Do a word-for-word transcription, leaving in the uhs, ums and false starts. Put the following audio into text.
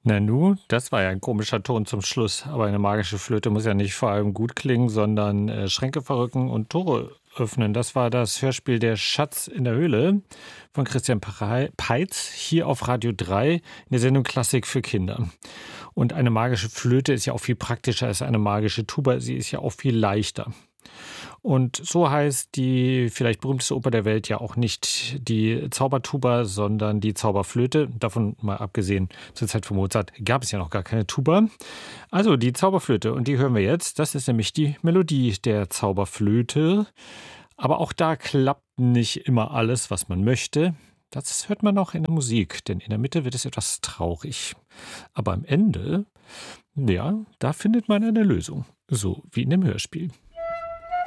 Nanu, das war ja ein komischer Ton zum Schluss. Aber eine magische Flöte muss ja nicht vor allem gut klingen, sondern äh, Schränke verrücken und Tore öffnen. Das war das Hörspiel Der Schatz in der Höhle von Christian Prei- Peitz hier auf Radio drei in der Sendung Klassik für Kinder. Und eine magische Flöte ist ja auch viel praktischer als eine magische Tuba. Sie ist ja auch viel leichter. Und so heißt die vielleicht berühmteste Oper der Welt ja auch nicht die Zaubertuba, sondern die Zauberflöte. Davon mal abgesehen, zur Zeit von Mozart gab es ja noch gar keine Tuba. Also die Zauberflöte, und die hören wir jetzt. Das ist nämlich die Melodie der Zauberflöte. Aber auch da klappt nicht immer alles, was man möchte. Das hört man auch in der Musik, denn in der Mitte wird es etwas traurig. Aber am Ende, ja, da findet man eine Lösung. So wie in dem Hörspiel.